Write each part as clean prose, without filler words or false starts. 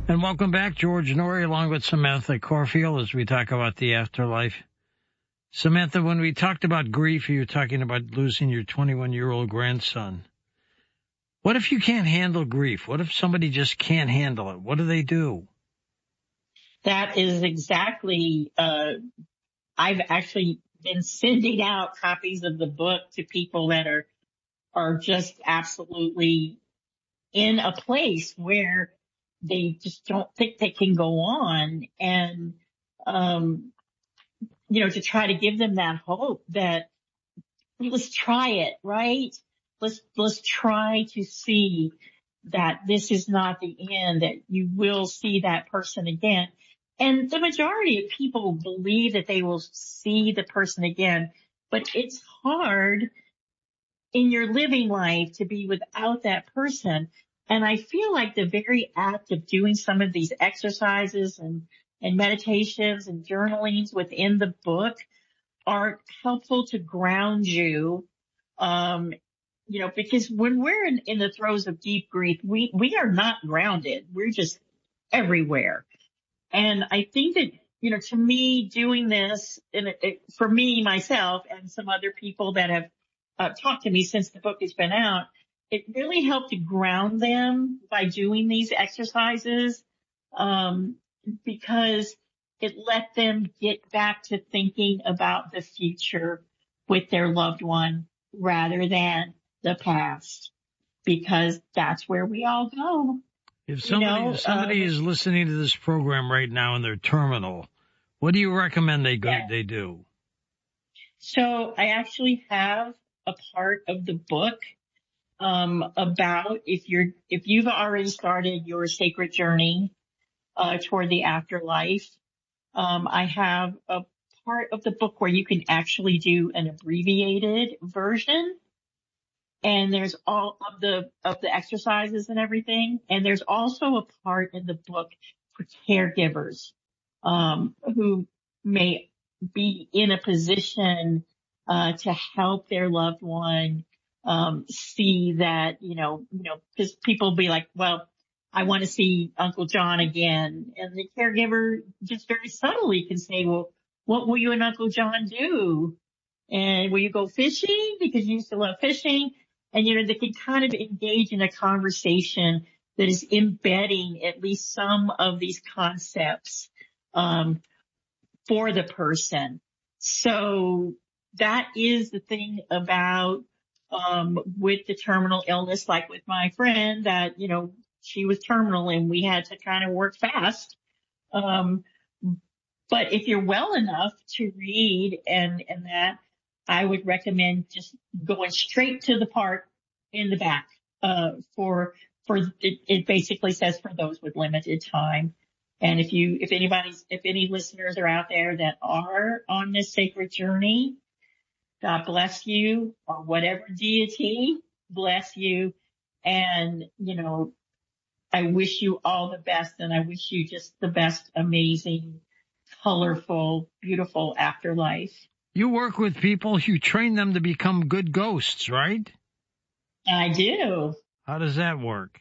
And welcome back, George Noory, along with Samantha Corfield, as we talk about the afterlife. Samantha, when we talked about grief, you were talking about losing your 21-year-old grandson. What if you can't handle grief? What if somebody just can't handle it? What do they do? That is exactly, I've actually been sending out copies of the book to people that are just absolutely in a place where they just don't think they can go on. And, to try to give them that hope that let's try it, right? Let's try to see that this is not the end, that you will see that person again. And the majority of people believe that they will see the person again, but it's hard in your living life to be without that person. And I feel like the very act of doing some of these exercises and meditations and journalings within the book are helpful to ground you. Because when we're in the throes of deep grief, we are not grounded. We're just everywhere. And I think that, to me, doing this, and for me, myself, and some other people that have talked to me since the book has been out, it really helped to ground them by doing these exercises, because it let them get back to thinking about the future with their loved one rather than the past, because that's where we all go. If somebody is listening to this program right now and they're terminal, what do you recommend they do? So I actually have a part of the book about if you've already started your sacred journey toward the afterlife. I have a part of the book where you can actually do an abbreviated version. And there's all of the exercises and everything. And there's also a part in the book for caregivers, who may be in a position, to help their loved one, see that, cause people be like, well, I want to see Uncle John again. And the caregiver just very subtly can say, well, what will you and Uncle John do? And will you go fishing because you used to love fishing? And, they can kind of engage in a conversation that is embedding at least some of these concepts, for the person. So that is the thing about, with the terminal illness, like with my friend that, she was terminal and we had to kind of work fast. But if you're well enough to read and that, I would recommend just going straight to the part in the back, for it basically says for those with limited time. And if any listeners are out there that are on this sacred journey, God bless you, or whatever deity bless you. And, I wish you all the best, and I wish you just the best, amazing, colorful, beautiful afterlife. You work with people, you train them to become good ghosts, right? I do. How does that work?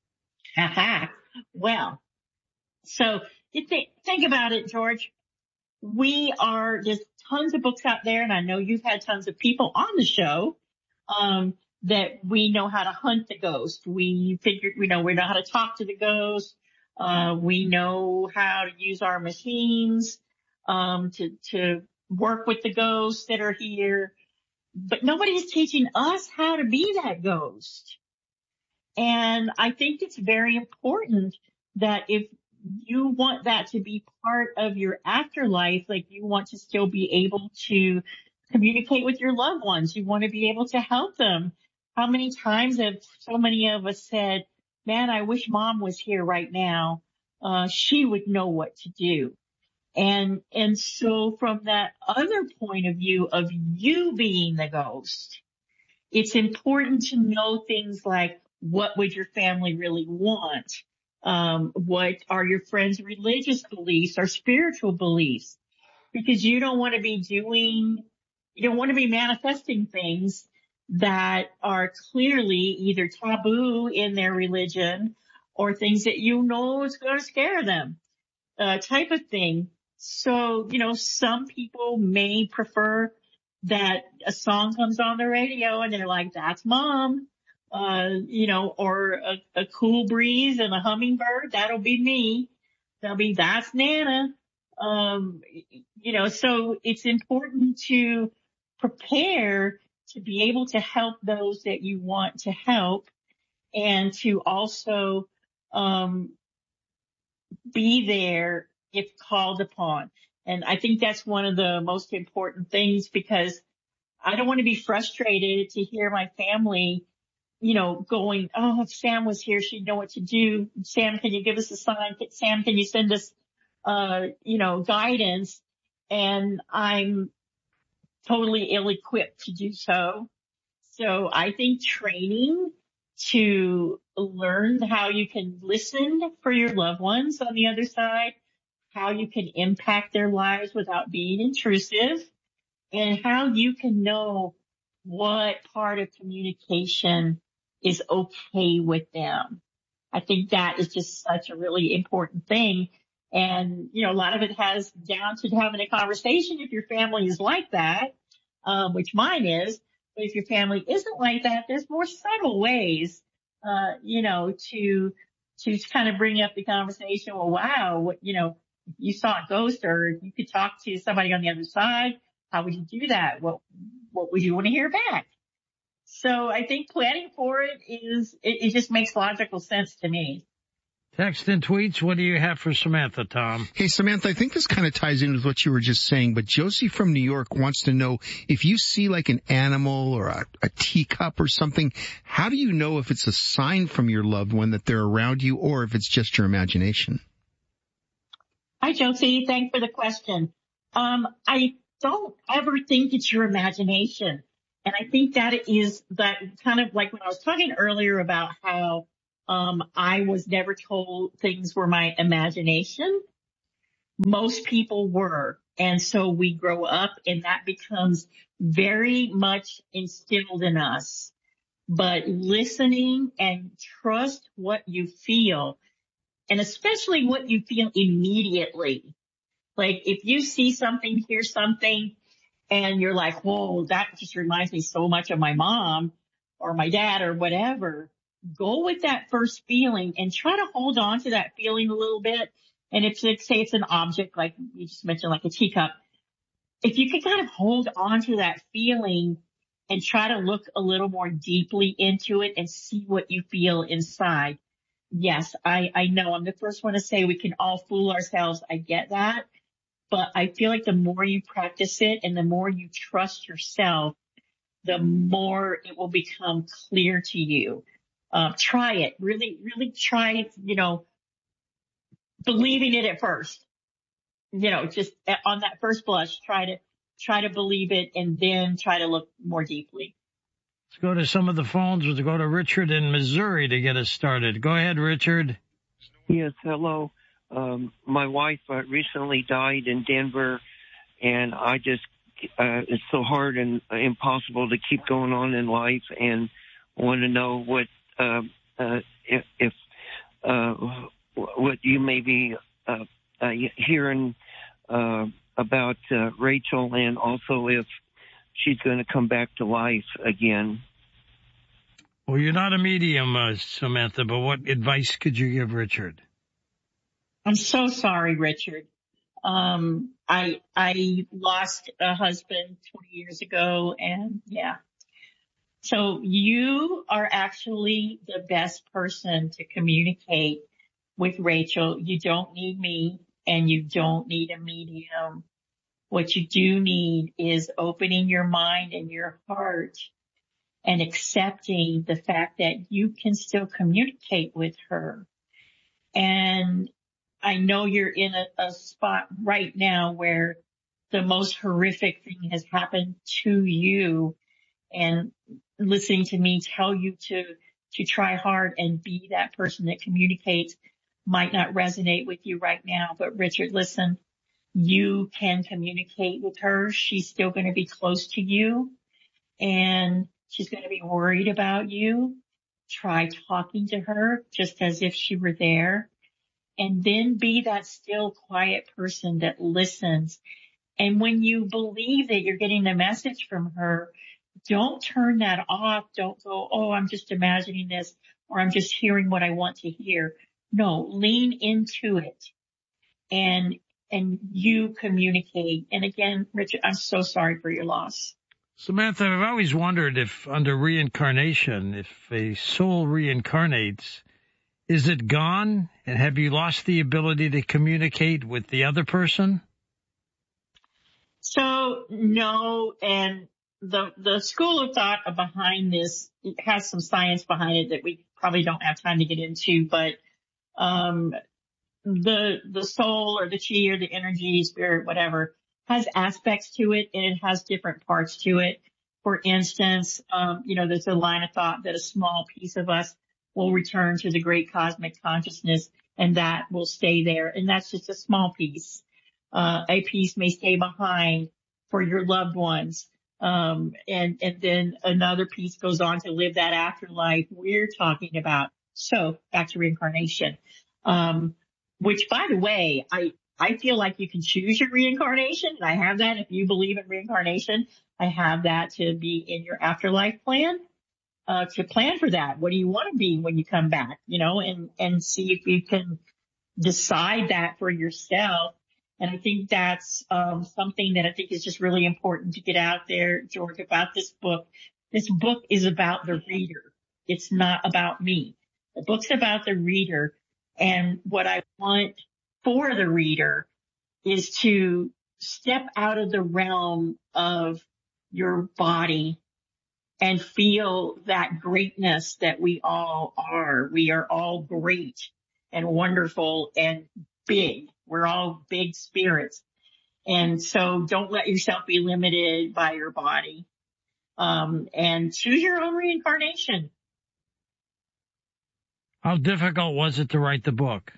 Well, so you think about it, George. There's tons of books out there, and I know you've had tons of people on the show, that we know how to hunt the ghost. We know how to talk to the ghost. We know how to use our machines, to work with the ghosts that are here. But nobody's teaching us how to be that ghost. And I think it's very important that if you want that to be part of your afterlife, like you want to still be able to communicate with your loved ones, you want to be able to help them. How many times have so many of us said, man, I wish Mom was here right now. She would know what to do. And so from that other point of view of you being the ghost, it's important to know things like, what would your family really want? What are your friends' religious beliefs or spiritual beliefs? Because you don't want to be manifesting things that are clearly either taboo in their religion or things that you know is going to scare them, type of thing. So, some people may prefer that a song comes on the radio and they're like, that's mom, or a cool breeze and a hummingbird. That'll be me. They'll be, that's Nana. So it's important to prepare to be able to help those that you want to help, and to also, be there if called upon. And I think that's one of the most important things, because I don't want to be frustrated to hear my family, going, oh, if Sam was here, she'd know what to do. Sam, can you give us a sign? Sam, can you send us, guidance? And I'm totally ill-equipped to do so. So I think training to learn how you can listen for your loved ones on the other side, how you can impact their lives without being intrusive, and how you can know what part of communication is okay with them. I think that is just such a really important thing. And, a lot of it has down to having a conversation if your family is like that, which mine is. But if your family isn't like that, there's more subtle ways, to kind of bring up the conversation. Well, wow, you saw a ghost, or you could talk to somebody on the other side. How would you do that? What would you want to hear back? So I think planning for it just makes logical sense to me. Text and tweets. What do you have for Samantha, Tom? Hey, Samantha, I think this kind of ties in with what you were just saying, but Josie from New York wants to know if you see like an animal or a teacup or something, how do you know if it's a sign from your loved one that they're around you, or if it's just your imagination? Hi, Josie. Thanks for the question. I don't ever think it's your imagination. And I think that is that kind of like when I was talking earlier about how I was never told things were my imagination. Most people were. And so we grow up and that becomes very much instilled in us. But listening and trust what you feel, and especially what you feel immediately. Like if you see something, hear something, and you're like, whoa, that just reminds me so much of my mom or my dad or whatever, go with that first feeling and try to hold on to that feeling a little bit. And if, say it's an object, like you just mentioned, like a teacup, if you can kind of hold on to that feeling and try to look a little more deeply into it and see what you feel inside. Yes, I know I'm the first one to say we can all fool ourselves. I get that. But I feel like the more you practice it and the more you trust yourself, the more it will become clear to you. Try it. Really, really try, believing it at first. Just on that first blush, try to believe it and then try to look more deeply. Let's go to some of the phones. We'll go to Richard in Missouri to get us started. Go ahead, Richard. Yes, hello. My wife recently died in Denver, and I just, it's so hard and impossible to keep going on in life, and want to know what, if what you may be, hearing, about, Rachel, and also if she's going to come back to life again. Well, you're not a medium, Samantha, but what advice could you give Richard? I'm so sorry, Richard. I lost a husband 20 years ago, and yeah. So you are actually the best person to communicate with Rachel. You don't need me and you don't need a medium. What you do need is opening your mind and your heart and accepting the fact that you can still communicate with her. And I know you're in a spot right now where the most horrific thing has happened to you, and listening to me tell you to try hard and be that person that communicates might not resonate with you right now. But Richard, listen, you can communicate with her. She's still going to be close to you and she's going to be worried about you. try talking to her just as if she were there, and then be that still, quiet person that listens. And when you believe that you're getting the message from her, don't turn that off. Don't go, oh, I'm just imagining this, or I'm just hearing what I want to hear. No, lean into it and you communicate. And again, Richard, I'm so sorry for your loss. Samantha, I've always wondered if under reincarnation, if a soul reincarnates, is it gone? And have you lost the ability to communicate with the other person? So no, and the school of thought behind this has some science behind it that we probably don't have time to get into, but the soul or the chi or the energy, spirit, whatever, has aspects to it, and it has different parts to it. For instance, there's a line of thought that a small piece of us will return to the great cosmic consciousness, and that will stay there. And that's just a small piece. A piece may stay behind for your loved ones. And then another piece goes on to live that afterlife we're talking about. So back to reincarnation. Which, by the way, I feel like you can choose your reincarnation. And I have that. If you believe in reincarnation, I have that to be in your afterlife plan, to plan for that. What do you want to be when you come back, and see if you can decide that for yourself. And I think that's, something that I think is just really important to get out there, George, about this book. This book is about the reader. It's not about me. The book's about the reader. And what I want for the reader is to step out of the realm of your body and feel that greatness that we all are. We are all great and wonderful and big. We're all big spirits. And so don't let yourself be limited by your body. And choose your own reincarnation. How difficult was it to write the book?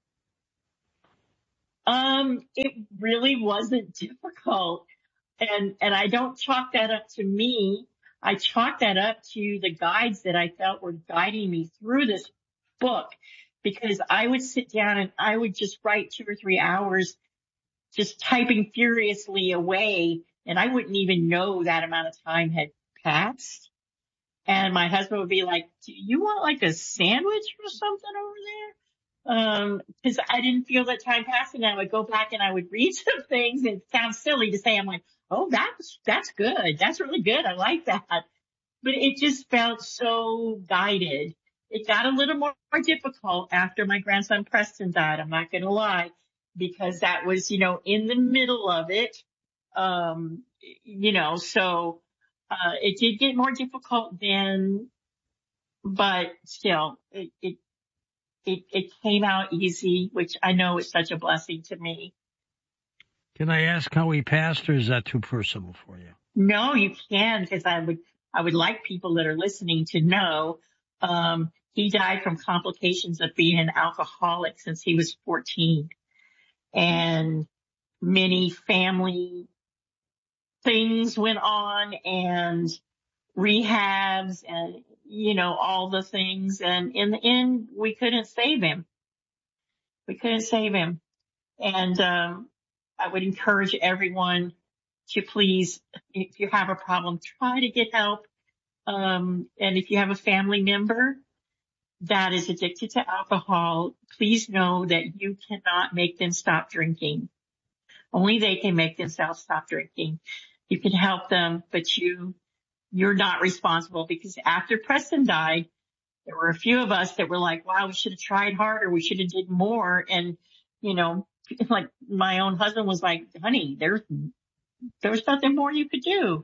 It really wasn't difficult. And I don't chalk that up to me. I chalk that up to the guides that I felt were guiding me through this book, because I would sit down and I would just write 2 or 3 hours just typing furiously away, and I wouldn't even know that amount of time had passed. And my husband would be like, do you want like a sandwich or something over there? Cause I didn't feel that time passing. I would go back and I would read some things, and it sounds silly to say, I'm like, oh, that's good. That's really good. I like that. But it just felt so guided. It got a little more difficult after my grandson Preston died. I'm not going to lie, because that was, in the middle of it. So, it did get more difficult then, but still it came out easy, which I know is such a blessing to me. Can I ask how he passed, or is that too personal for you? No, you can, because I would like people that are listening to know. He died from complications of being an alcoholic since he was 14, and many family things went on, and rehabs, and all the things, and in the end we couldn't save him. And I would encourage everyone to please, if you have a problem, try to get help. And if you have a family member that is addicted to alcohol, please know that you cannot make them stop drinking. Only they can make themselves stop drinking. You can help them, but you're not responsible, because after Preston died, there were a few of us that were like, wow, we should have tried harder. We should have did more. And, like my own husband was like, honey, there was nothing more you could do.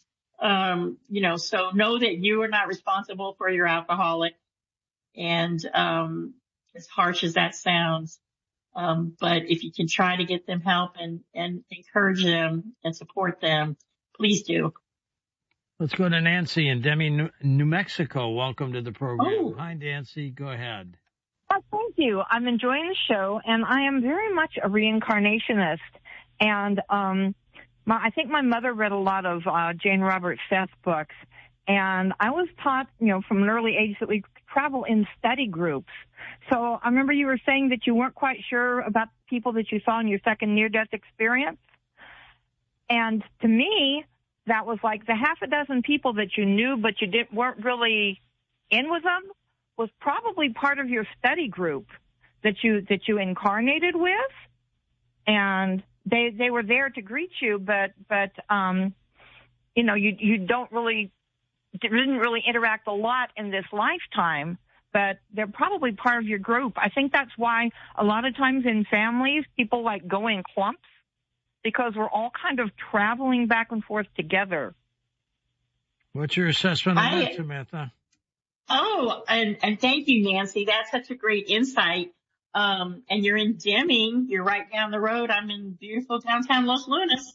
So know that you are not responsible for your alcoholic. And, as harsh as that sounds, but if you can try to get them help and encourage them and support them, please do. Let's go to Nancy in Demi, New Mexico. Welcome to the program. Oh. Hi, Nancy. Go ahead. Thank you. I'm enjoying the show, and I am very much a reincarnationist. And I think my mother read a lot of Jane Roberts Seth books, and I was taught, from an early age that we travel in study groups. So I remember you were saying that you weren't quite sure about people that you saw in your second near-death experience. And to me, that was like the half a dozen people that you knew but you weren't really in with them was probably part of your study group that you incarnated with. And they were there to greet you, but you know, you didn't really interact a lot in this lifetime, but they're probably part of your group. I think that's why a lot of times in families, people like go in clumps because we're all kind of traveling back and forth together. What's your assessment of that, Samantha? Oh, and thank you, Nancy. That's such a great insight. And you're in Deming. You're right down the road. I'm in beautiful downtown Los Lunas.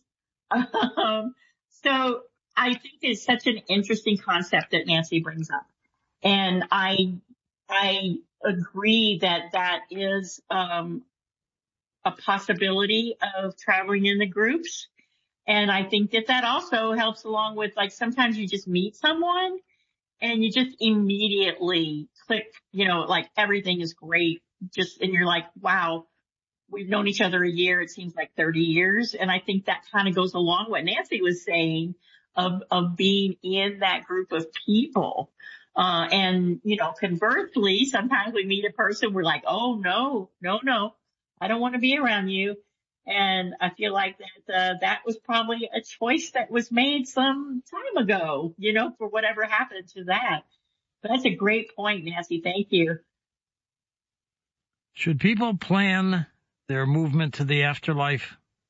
So I think it's such an interesting concept that Nancy brings up. And I agree that is, a possibility of traveling in the groups. And I think that also helps along with, like, sometimes you just meet someone and you just immediately click, you know, like everything is great. And you're like, wow, we've known each other a year. It seems like 30 years. And I think that kind of goes along what Nancy was saying of being in that group of people. And, you know, conversely, sometimes we meet a person, we're like, oh, no, I don't want to be around you. And I feel like that was probably a choice that was made some time ago, you know, for whatever happened to that. But that's a great point, Nancy. Thank you. Should people plan their movement to the afterlife?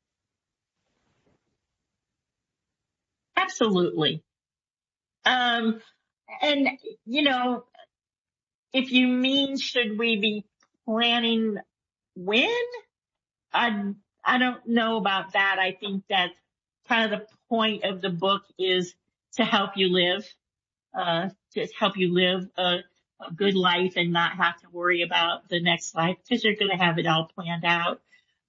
Absolutely. And, you know, if you mean, should we be planning when? I don't know about that. I think that kind of the point of the book is to help you live, a good life and not have to worry about the next life because you're going to have it all planned out.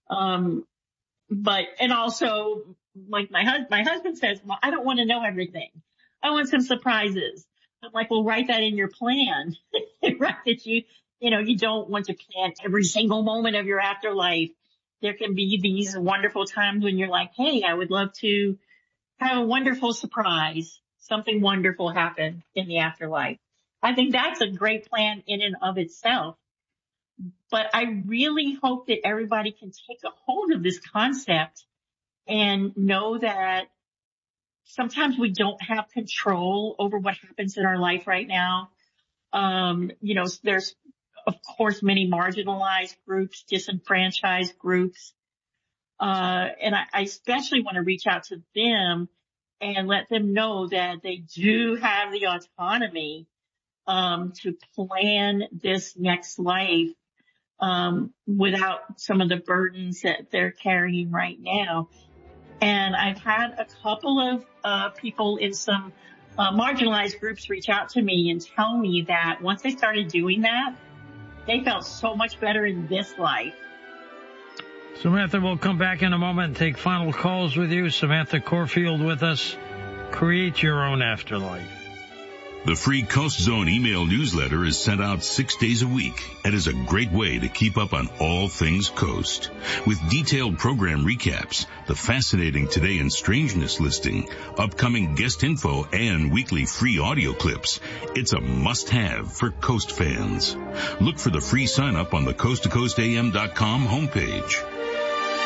And also, like my husband says, well, I don't want to know everything. I want some surprises. I'm like, well, write that in your plan. Right? That you don't want to plan every single moment of your afterlife. There can be these wonderful times when you're like, hey, I would love to have a wonderful surprise. Something wonderful happened in the afterlife. I think that's a great plan in and of itself. But I really hope that everybody can take a hold of this concept and know that sometimes we don't have control over what happens in our life right now. There's, of course, many marginalized groups, disenfranchised groups. And I especially want to reach out to them and let them know that they do have the autonomy to plan this next life without some of the burdens that they're carrying right now. And I've had a couple of people in some marginalized groups reach out to me and tell me that once they started doing that, they felt so much better in this life. Samantha, we'll come back in a moment and take final calls with you. Samantha Corfield with us. Create your own afterlife. The free Coast Zone email newsletter is sent out 6 days a week and is a great way to keep up on all things Coast. With detailed program recaps, the fascinating Today in Strangeness listing, upcoming guest info, and weekly free audio clips, it's a must-have for Coast fans. Look for the free sign-up on the coasttocoastam.com homepage.